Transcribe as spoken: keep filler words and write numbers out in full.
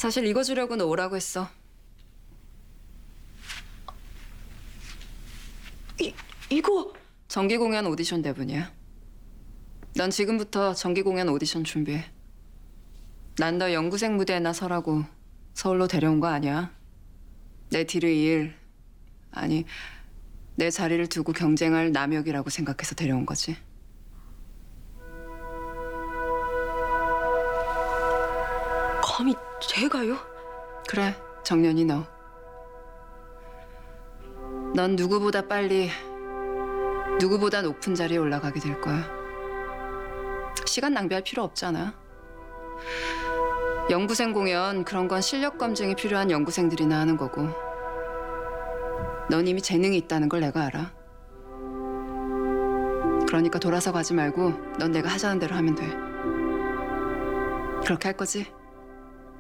사실 이거 주려고 너 오라고 했어. 이, 이거... 정기 공연 오디션 대본이야. 넌 지금부터 정기 공연 오디션 준비해. 난 너 연구생 무대에나 서라고 서울로 데려온 거 아니야. 내 뒤를 이을, 아니 내 자리를 두고 경쟁할 남혁이라고 생각해서 데려온 거지. 감히 제가요? 그래, 정연이 너. 넌 누구보다 빨리 누구보다 높은 자리에 올라가게 될 거야. 시간 낭비할 필요 없잖아. 연구생 공연 그런 건 실력 검증이 필요한 연구생들이나 하는 거고. 넌 이미 재능이 있다는 걸 내가 알아. 그러니까 돌아서 가지 말고 넌 내가 하자는 대로 하면 돼. 그렇게 할 거지?